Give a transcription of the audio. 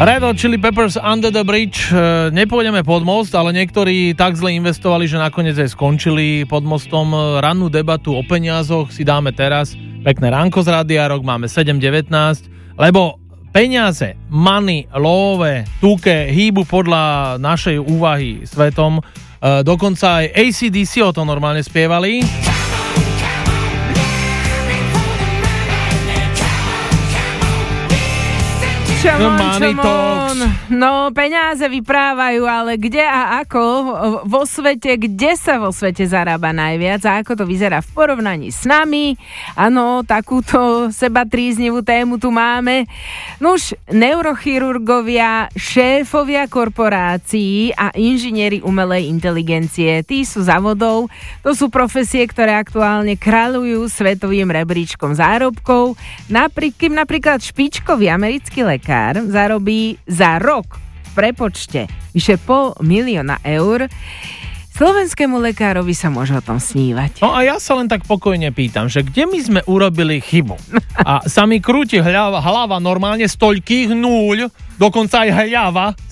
Red Hot Chili Peppers Under the Bridge. Nepôjdeme pod most, ale niektorí tak zle investovali, že nakoniec aj skončili pod mostom. Rannú debatu o peniazoch si dáme teraz. Pekné ránko z Rádia Rock, máme 7:19, lebo peniaze, money, love, tuke hýbu podľa našej úvahy svetom. Dokonca aj AC/DC o to normálne spievali. No, peniaze vyprávajú, ale kde a ako vo svete, kde sa vo svete zarába najviac a ako to vyzerá v porovnaní s nami. Áno, takúto sebatríznivú tému tu máme. Nuž, neurochirurgovia, šéfovia korporácií a inžinieri umelej inteligencie, tí sú za vodou. To sú profesie, ktoré aktuálne kráľujú svetovým rebríčkom zárobkov. Napríklad špičkový americký lekár zarobí za rok v prepočte vyše 500,000 eur. Slovenskému lekárovi sa môže o tom snívať. No a ja sa len tak pokojne pýtam, že kde my sme urobili chybu? A sa mi krúti hlava normálne z toľkých núľ, dokonca aj hľava